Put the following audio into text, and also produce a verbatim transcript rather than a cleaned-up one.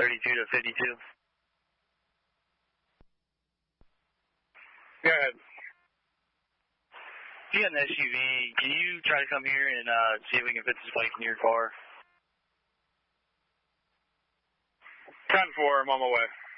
thirty-two to fifty-two. Go ahead. If you got an S U V, can you try to come here and uh, see if we can fit this bike in your car? ten four, I'm on my way.